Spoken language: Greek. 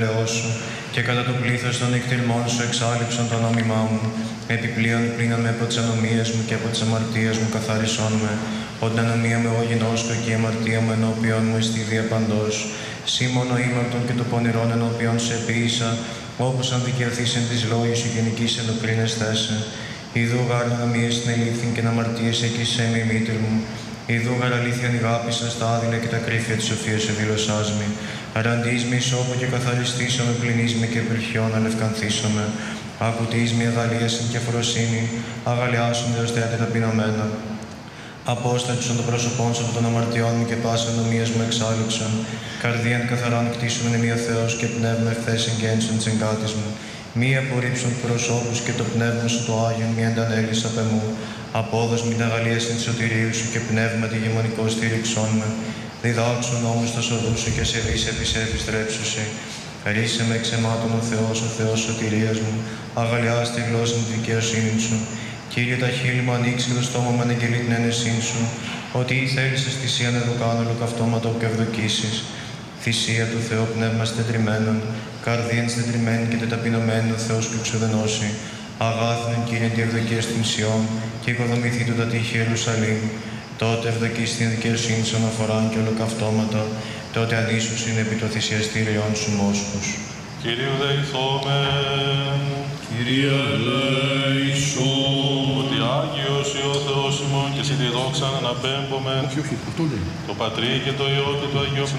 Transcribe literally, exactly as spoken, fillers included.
Σου, και κατά το πλήθος των εκτελμών σου εξάλληψαν το νόμιμά μου. Επιπλέον πλήναν με από τις ανομίες μου και από τις αμαρτίες μου καθάρισόν με. Όταν ανομία μου εγώ γινώσκω και η αμαρτία μου ενώπιον μου εστί διαπαντός. Σύ μόνο ήμαρτον και το πονηρόν ενώπιον σε επίησα, όπως αν δικαιωθείς εν της λόγης σου και νικείς εν το κρίνεσθέσαι. Ιδού γάρ ανομίες στην ελήφθην και να αμαρτίες εκεισέ με η μήτρ μου. Ιδού γαρ αλήθειαν ηγάπησα στα άδειλα και τα κρύφια της σοφίας σε δηλωσάς μη. Αραντής με ισόπου και καθαριστήσαμε, πληνείς με και περχιόν αλευκανθήσαμε. Ακουτείς με αγαλίασιν και φροσύνη, αγαλιάσουν έως θέατα ταπεινωμένα. Απόστατσον το πρόσωπόν σου από των αμαρτιών μου και πάσα νομίας μου εξάλληψον. Καρδίαν καθαράν κτίσουν εν μία Θεός και πνεύμα ευθές εγγένσον της εγκάτης μου. Μη απορρίψουν προσώπους και το πνεύμα σου το Άγιον μη αντανέλεις απ' εμού. Απόδος μην αγαλίασιν της σωτηρίου σου και πνεύμα τη γεμονικό στήριξόν με. Διδάξουν όμως τα σοδού σου και σε δεις επί σε επιστρέψουσι. Ρίσε με εξαιμάτων ο Θεός, ο Θεός σωτηρίας μου. Αγαλιάς τη γλώσσα τη δικαιοσύνη σου. Κύριε, τα χείλη μου ανοίξει και το στόμα μου αναγγελεί την ένεσήν σου. Ότι ή θέλησες θυσίαν εδώ κάνω ολοκαυτώματο και ευδοκίσεις. Θυσία του Θεού πνεύμα στεντρημένων, καρδίαν στεντρημένη και τεταπεινωμένη ο Θεός που εξουδενώσει. Αγάθινον Κύριε τη ευδοκία στην Σιών και οικοδομηθεί του τα τείχη Ιερουσαλήμ. Τότε ευδοκεί στην δικαιοσύνη σου αναφοράν και ολοκαυτώματα, τότε ανίσους είναι επί το θυσιαστήριον σου μόσχους. Κύριε δεηθόμεν, Κύριε ελέησον, ότι Άγιος ή ο Θεός ημών και σε τη δόξα αναπέμπομεν, όχι, όχι, αυτό λέει. το Πατρί και το Υιό και το Αγίο